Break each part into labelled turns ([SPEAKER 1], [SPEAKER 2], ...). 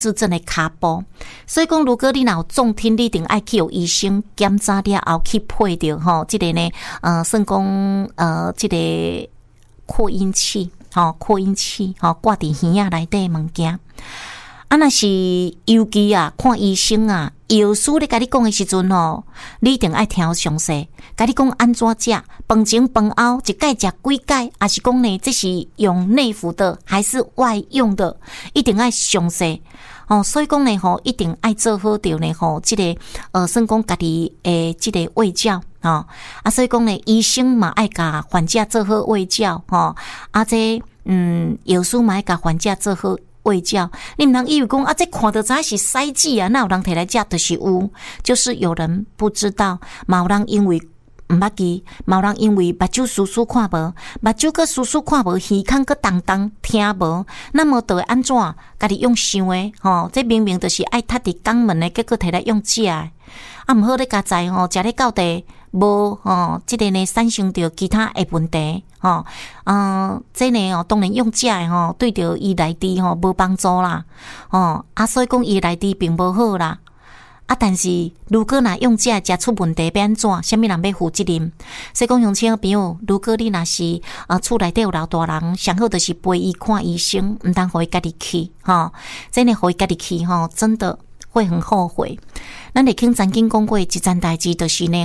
[SPEAKER 1] 是真的骹步，所以讲，如果你若有重听，你一定爱去有医生检查了后去配着吼，这个呢，算讲这个扩音器，扩音器，挂伫耳仔内底物件。啊，若是尤其啊，看医生啊，药师咧甲你讲的时阵吼，你一定爱听详细，甲你讲安怎食，饭前饭后一盖食几盖，还是讲呢，这是用内服的还是外用的，一定爱详细。所以讲呢吼，一定爱做好着呢吼，这个算讲家己诶，这个卫教所以讲呢，医生嘛爱甲患者做好卫教这药师嘛爱甲患者做好卫教。你毋通以为讲这看得知是塞剂啊，哪有人摕来食？就是有，就是有人不知道，嘛有人因为毋捌记，嘛有人因为目睭疏疏看无，目睭个疏疏看无，耳孔个动动听无，那么就会安怎？家己用想的这明明就是爱踢伫肛门的，结果摕来用食的，毋好咧加在食咧到底无这个呢产生着其他的问题这呢当然用食的对着伊内底无帮助啦所以讲伊内底并无好啦。但是如果若用食出问题要安怎？啥物人要负责任？所以讲乡亲朋友，如果你若是厝内底有老大人，上好就是陪伊看医生，毋通互伊家己去真的互伊家己去真的会很后悔。咱咧曾经讲过一件代志，就是呢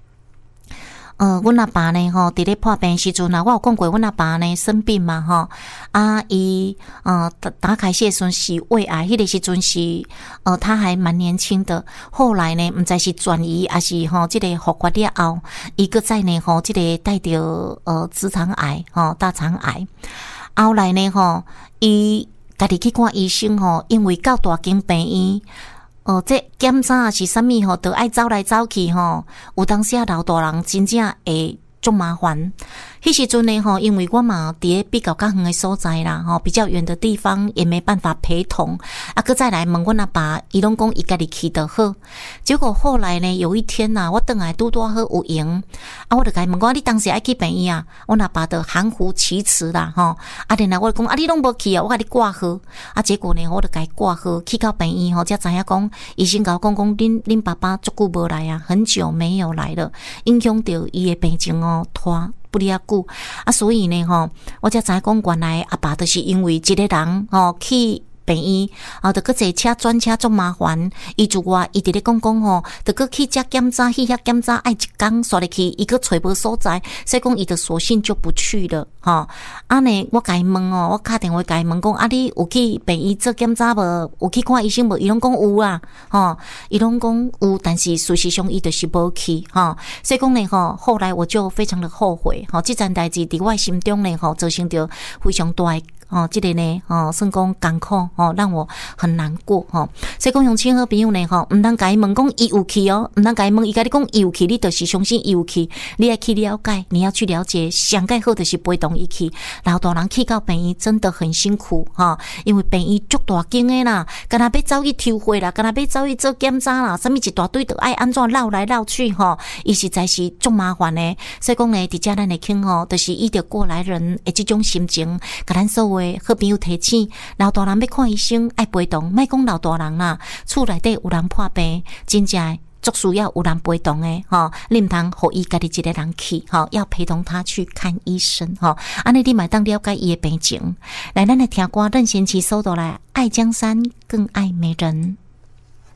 [SPEAKER 1] 阮阿爸呢伫咧破病时阵我有讲过阮阿爸呢生病嘛伊打开时阵是胃癌，迄个时阵是他还蛮年轻的。后来呢，毋知是转移还是这个复发了后，伊个再呢这个带着直肠癌大肠癌。后来呢伊家己去看医生因为到大间病院。这检查是啥物都爱走来走去有当时老大人真正会足麻烦。迄时阵呢因为我嘛伫咧比较较远的所在啦比较远的地方也没办法陪同搁再来问阮阿爸，伊拢讲伊家己去就好。结果后来呢，有一天我转来拄好有闲我就甲伊问我，你当时爱去病院阮阿爸就含糊其辞啦然后我就讲你拢无去我甲你挂号结果呢，我就甲伊挂号去到病院才知影讲，医生甲我讲恁爸爸足久无来很久没有来了，影响到伊的病情拖不了久所以呢我才知讲原来阿爸就是因为一个人去病院就搁坐车转车足麻烦，伊就伊直咧讲就搁去遮检查去遐检查爱一工煞入去，伊搁找无所在，所以讲伊就索性就不去了呢我甲伊问我打电话甲伊问讲你有去病院做检查无？有去看医生无？伊拢讲有啊伊拢讲有，但是事实上伊就是无去所以讲呢后来我就非常的后悔这件代志伫我心中呢造成着非常大的这个呢算讲艰苦让我很难过所以讲乡亲好朋友呢毋通甲伊问讲伊有去毋通甲伊问伊甲你讲伊有去，你就是相信伊有去，你要去了解，你要去了解，上盖好就是陪同伊去。老大人去到病院真的很辛苦因为病院足大间的啦，敢若要走去抽血啦，敢若要走去做检查啦，啥物一大堆都爱安怎绕来绕去伊实在是足麻烦的。所以讲呢，伫遮咱会听就是依着过来人的这种心情，甲咱所有好朋友提醒，老大人要看医生爱陪同，莫讲老大人啦，厝内底有人破病，真正足需要有人陪同的你毋通互伊家己一个人去要陪同他去看医生安尼你嘛当了解伊的病情。来，咱来听歌，任贤齐收到来《爱江山更爱美人》。